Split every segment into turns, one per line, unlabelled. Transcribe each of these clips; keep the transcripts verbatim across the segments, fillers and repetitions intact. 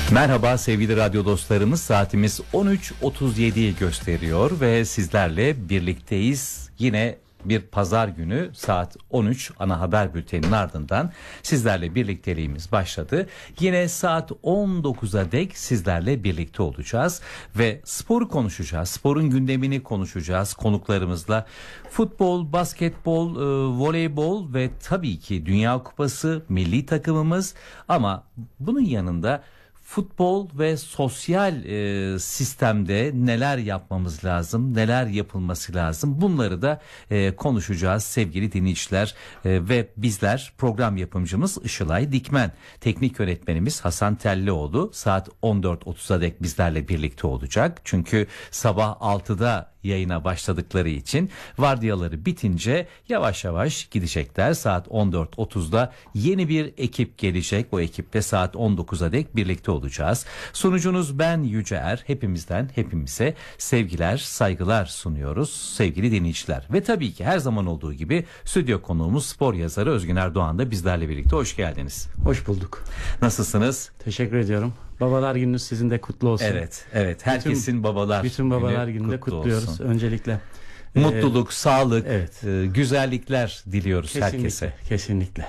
Merhaba sevgili radyo dostlarımız, saatimiz on üç otuz yediyi gösteriyor ve sizlerle birlikteyiz. Yine bir pazar günü saat on üç ana haber bülteninin ardından sizlerle birlikteliğimiz başladı. Yine saat on dokuza dek sizlerle birlikte olacağız ve sporu konuşacağız. Sporun gündemini konuşacağız konuklarımızla. Futbol, basketbol, e, voleybol ve tabii ki Dünya Kupası, milli takımımız, ama bunun yanında futbol ve sosyal e, sistemde neler yapmamız lazım, neler yapılması lazım, bunları da e, konuşacağız sevgili dinleyiciler. E, ve bizler, program yapımcımız Işılay Dikmen, teknik yönetmenimiz Hasan Tellioğlu saat on dört otuza dek bizlerle birlikte olacak. Çünkü sabah altıda yayına başladıkları için vardiyaları bitince yavaş yavaş gidecekler. Saat on dört otuzda yeni bir ekip gelecek. O ekiple saat on dokuza dek birlikte olacağız. Sunucunuz ben Yüce Er. Hepimizden hepimize sevgiler, saygılar sunuyoruz sevgili dinleyiciler. Ve tabii ki her zaman olduğu gibi stüdyo konuğumuz spor yazarı Özgüner Doğan da bizlerle birlikte. Hoş geldiniz.
Hoş bulduk.
Nasılsınız?
Teşekkür ediyorum. Babalar Gününüz sizin de kutlu olsun.
Evet, evet. Herkesin bütün, babalar
bütün babalar günü gününde
kutlu
kutluyoruz
olsun.
Öncelikle.
Mutluluk,
ee,
sağlık,
evet.
e, güzellikler diliyoruz
kesinlikle,
herkese.
Kesinlikle.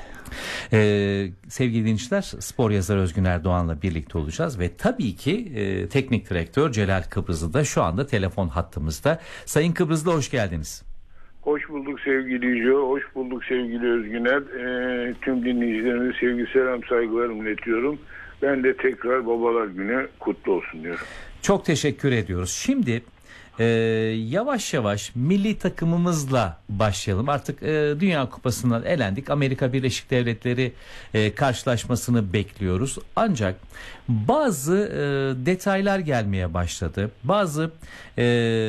Ee, sevgili dinleyiciler, spor yazarı Özgüner Doğan'la birlikte olacağız ve tabii ki e, teknik direktör Celal Kıbrızlı da şu anda telefon hattımızda. Sayın Kıbrızlı, hoş geldiniz.
Hoş bulduk sevgili Yüce, hoş bulduk sevgili Özgüner. Ee, tüm dinleyicilerime sevgi, selam, saygılarımı iletiyorum. Ben de tekrar Babalar Günü kutlu olsun diyorum.
Çok teşekkür ediyoruz. Şimdi e, yavaş yavaş milli takımımızla başlayalım. Artık e, Dünya Kupası'ndan elendik. Amerika Birleşik Devletleri e, karşılaşmasını bekliyoruz. Ancak bazı e, detaylar gelmeye başladı. Bazı e,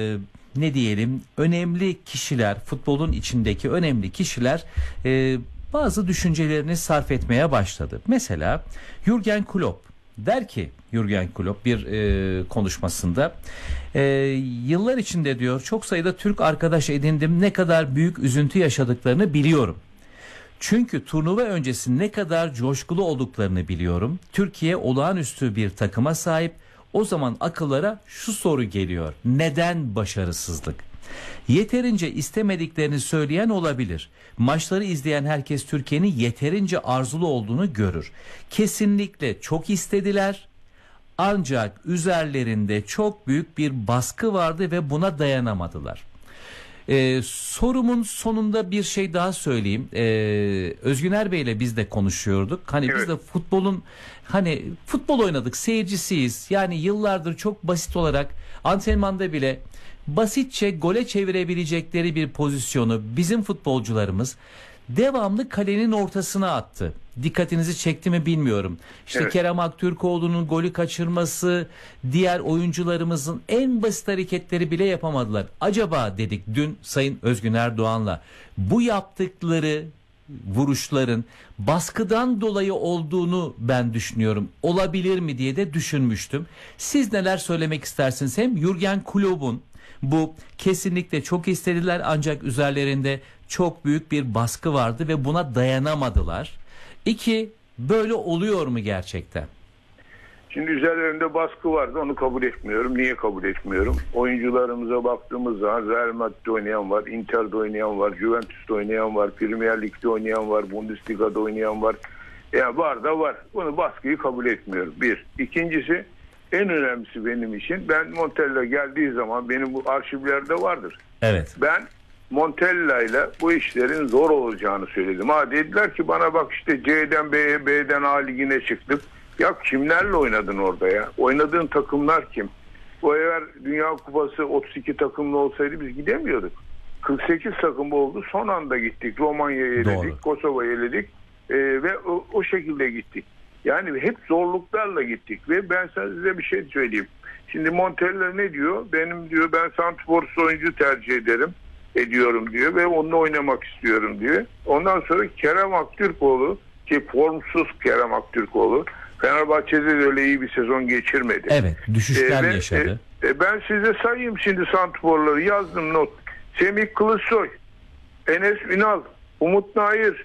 ne diyelim önemli kişiler, futbolun içindeki önemli kişiler e, bazı düşüncelerini sarf etmeye başladı. Mesela Jürgen Klopp der ki, Jürgen Klopp bir e, konuşmasında e, yıllar içinde diyor çok sayıda Türk arkadaş edindim, ne kadar büyük üzüntü yaşadıklarını biliyorum. Çünkü turnuva öncesi ne kadar coşkulu olduklarını biliyorum. Türkiye olağanüstü bir takıma sahip. O zaman akıllara şu soru geliyor: neden başarısızlık? Yeterince istemediklerini söyleyen olabilir. Maçları izleyen herkes Türkiye'nin yeterince arzulu olduğunu görür. Kesinlikle çok istediler. Ancak üzerlerinde çok büyük bir baskı vardı ve buna dayanamadılar. Ee, sorumun sonunda bir şey daha söyleyeyim. Ee, Özgüner Bey'le biz de konuşuyorduk. Hani evet. Biz de futbolun hani futbol oynadık, seyircisiyiz. Yani yıllardır çok basit olarak antrenmanda bile basitçe gole çevirebilecekleri bir pozisyonu bizim futbolcularımız devamlı kalenin ortasına attı. Dikkatinizi çekti mi bilmiyorum. İşte evet. Kerem Aktürkoğlu'nun golü kaçırması, diğer oyuncularımızın en basit hareketleri bile yapamadılar. Acaba dedik dün Sayın Özgüner Doğan'la, bu yaptıkları vuruşların baskıdan dolayı olduğunu ben düşünüyorum. Olabilir mi diye de düşünmüştüm. Siz neler söylemek istersiniz? Hem Jürgen Klopp'un bu kesinlikle çok istediler ancak üzerlerinde çok büyük bir baskı vardı ve buna dayanamadılar. İki, böyle oluyor mu gerçekten?
Şimdi üzerlerinde baskı vardı, onu kabul etmiyorum. Niye kabul etmiyorum? Oyuncularımıza baktığımız zaman Real Madrid'de oynayan var, Inter'de oynayan var, Juventus'ta oynayan var, Premier Lig'de oynayan var, Bundesliga'da oynayan var. Yani var da var. Bunu baskıyı kabul etmiyorum. Bir. İkincisi, en önemlisi benim için, ben Montella geldiği zaman benim bu arşivlerde vardır.
Evet.
Ben Montella ile bu işlerin zor olacağını söyledim. Ha dediler ki bana, bak işte C'den B'ye, B'den A ligine çıktık. Ya kimlerle oynadın orada ya? Oynadığın takımlar kim? Bu eğer Dünya Kupası otuz iki takımlı olsaydı biz gidemiyorduk. kırk sekiz takım oldu. Son anda gittik. Romanya'yı eledik, Kosova'yı eledik ee, ve o, o şekilde gittik. Yani hep zorluklarla gittik ve ben size bir şey söyleyeyim. Şimdi Montella ne diyor? Benim diyor, ben santrfor oyuncu tercih ederim, ediyorum diyor ve onunla oynamak istiyorum diyor. Ondan sonra Kerem Aktürkoğlu, ki formsuz Kerem Aktürkoğlu, Fenerbahçe'de de öyle iyi bir sezon geçirmedi.
Evet, düşüşler
ee, ve,
yaşadı.
E, e, ben size sayayım şimdi santrforları, yazdım not. Semih Kılıçsoy, Enes Ünal, Umut Nayır,